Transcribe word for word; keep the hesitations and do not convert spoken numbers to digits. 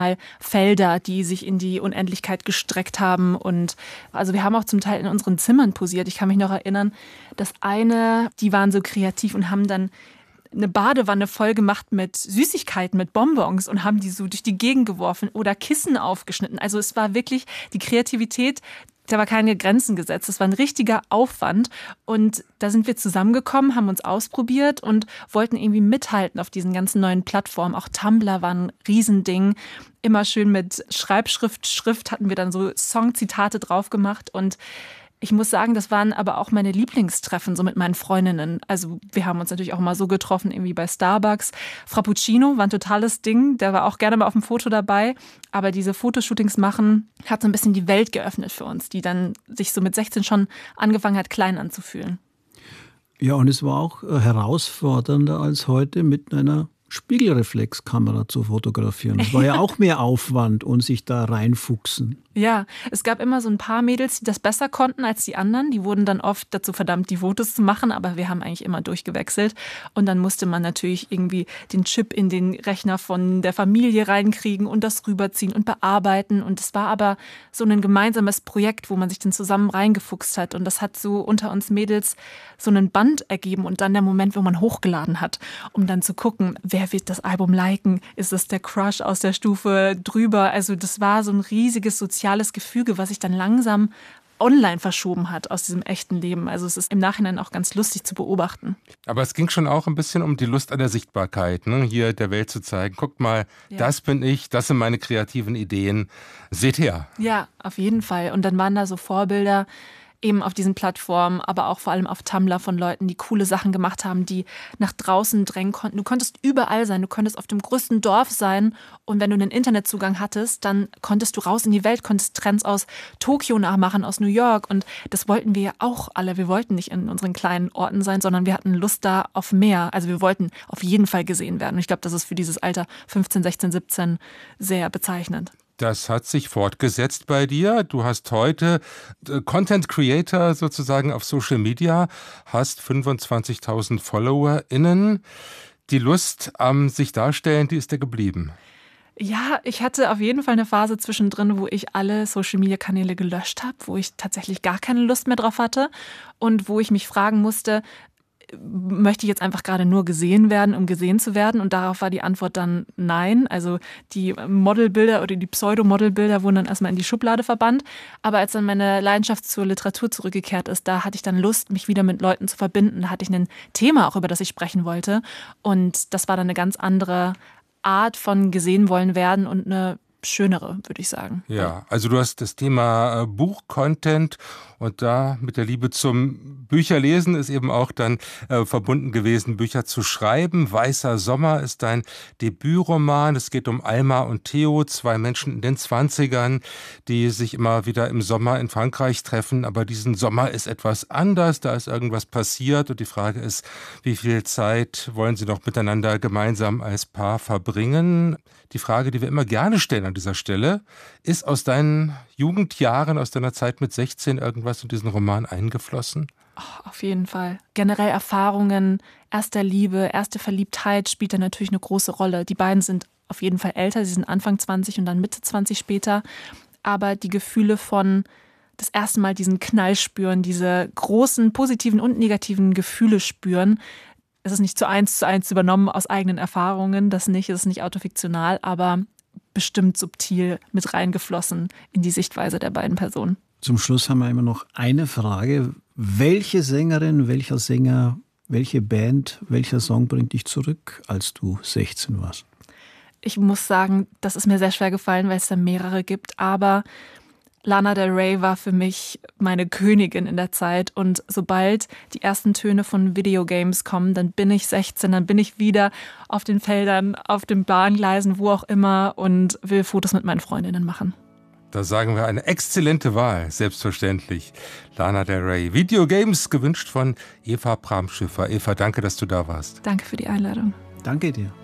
mal Felder, die sich in die Unendlichkeit gestreckt haben. Und also wir haben auch zum Teil in unseren Zimmern posiert. Ich kann mich noch erinnern, dass eine, die waren so kreativ und haben dann eine Badewanne voll gemacht mit Süßigkeiten, mit Bonbons und haben die so durch die Gegend geworfen oder Kissen aufgeschnitten. Also es war wirklich die Kreativität, da war keine Grenzen gesetzt. Es war ein richtiger Aufwand und da sind wir zusammengekommen, haben uns ausprobiert und wollten irgendwie mithalten auf diesen ganzen neuen Plattformen. Auch Tumblr war ein Riesending. Immer schön mit Schreibschrift, Schrift hatten wir dann so Songzitate drauf gemacht und ich muss sagen, das waren aber auch meine Lieblingstreffen, so mit meinen Freundinnen. Also wir haben uns natürlich auch mal so getroffen, irgendwie bei Starbucks. Frappuccino war ein totales Ding, der war auch gerne mal auf dem Foto dabei. Aber diese Fotoshootings machen, hat so ein bisschen die Welt geöffnet für uns, die dann sich so mit sechzehn schon angefangen hat, klein anzufühlen. Ja, und es war auch herausfordernder als heute mit einer Spiegelreflexkamera zu fotografieren. Das war ja auch mehr Aufwand und sich da reinfuchsen. Ja, es gab immer so ein paar Mädels, die das besser konnten als die anderen. Die wurden dann oft dazu verdammt, die Fotos zu machen, aber wir haben eigentlich immer durchgewechselt. Und dann musste man natürlich irgendwie den Chip in den Rechner von der Familie reinkriegen und das rüberziehen und bearbeiten. Und es war aber so ein gemeinsames Projekt, wo man sich dann zusammen reingefuchst hat. Und das hat so unter uns Mädels so einen Band ergeben und dann der Moment, wo man hochgeladen hat, um dann zu gucken, wer wird das Album liken? Ist es der Crush aus der Stufe drüber? Also das war so ein riesiges soziales Gefüge, was sich dann langsam online verschoben hat aus diesem echten Leben. Also es ist im Nachhinein auch ganz lustig zu beobachten. Aber es ging schon auch ein bisschen um die Lust an der Sichtbarkeit, ne? Hier der Welt zu zeigen. Guckt mal, ja. Das bin ich, das sind meine kreativen Ideen. Seht her. Ja, auf jeden Fall. Und dann waren da so Vorbilder, eben auf diesen Plattformen, aber auch vor allem auf Tumblr von Leuten, die coole Sachen gemacht haben, die nach draußen drängen konnten. Du konntest überall sein, du konntest auf dem größten Dorf sein und wenn du einen Internetzugang hattest, dann konntest du raus in die Welt, konntest Trends aus Tokio nachmachen, aus New York und das wollten wir ja auch alle. Wir wollten nicht in unseren kleinen Orten sein, sondern wir hatten Lust da auf mehr. Also wir wollten auf jeden Fall gesehen werden. Und ich glaube, das ist für dieses Alter fünfzehn, sechzehn, siebzehn sehr bezeichnend. Das hat sich fortgesetzt bei dir. Du hast heute Content Creator sozusagen auf Social Media, hast fünfundzwanzigtausend FollowerInnen. Die Lust am sich darstellen, die ist dir geblieben. Ja, ich hatte auf jeden Fall eine Phase zwischendrin, wo ich alle Social-Media-Kanäle gelöscht habe, wo ich tatsächlich gar keine Lust mehr drauf hatte und wo ich mich fragen musste, möchte ich jetzt einfach gerade nur gesehen werden, um gesehen zu werden? Und darauf war die Antwort dann nein. Also die Modelbilder oder die Pseudo-Modelbilder wurden dann erstmal in die Schublade verbannt. Aber als dann meine Leidenschaft zur Literatur zurückgekehrt ist, da hatte ich dann Lust, mich wieder mit Leuten zu verbinden. Da hatte ich ein Thema auch, über das ich sprechen wollte. Und das war dann eine ganz andere Art von gesehen wollen werden und eine schönere, würde ich sagen. Ja, also du hast das Thema Buch-Content und da mit der Liebe zum Bücherlesen ist eben auch dann äh, verbunden gewesen, Bücher zu schreiben. Weißer Sommer ist dein Debütroman. Es geht um Alma und Theo, zwei Menschen in den Zwanzigern, die sich immer wieder im Sommer in Frankreich treffen. Aber diesen Sommer ist etwas anders, da ist irgendwas passiert und die Frage ist, wie viel Zeit wollen sie noch miteinander gemeinsam als Paar verbringen? Die Frage, die wir immer gerne stellen an dieser Stelle, ist aus deinen Jugendjahren, aus deiner Zeit mit sechzehn irgendwas in diesen Roman eingeflossen? Oh, auf jeden Fall. Generell Erfahrungen, erster Liebe, erste Verliebtheit spielt da natürlich eine große Rolle. Die beiden sind auf jeden Fall älter, sie sind Anfang zwanzig und dann Mitte zwanzig später. Aber die Gefühle von das erste Mal diesen Knall spüren, diese großen positiven und negativen Gefühle spüren, es ist nicht zu eins zu eins übernommen aus eigenen Erfahrungen, das nicht, es ist nicht autofiktional, aber bestimmt subtil mit reingeflossen in die Sichtweise der beiden Personen. Zum Schluss haben wir immer noch eine Frage. Welche Sängerin, welcher Sänger, welche Band, welcher Song bringt dich zurück, als du sechzehn warst? Ich muss sagen, das ist mir sehr schwer gefallen, weil es da mehrere gibt, aber Lana Del Rey war für mich meine Königin in der Zeit und sobald die ersten Töne von Videogames kommen, dann bin ich sechzehn, dann bin ich wieder auf den Feldern, auf den Bahngleisen, wo auch immer und will Fotos mit meinen Freundinnen machen. Da sagen wir eine exzellente Wahl, selbstverständlich. Lana Del Rey. Videogames gewünscht von Eva Bramschiffer. Eva, danke, dass du da warst. Danke für die Einladung. Danke dir.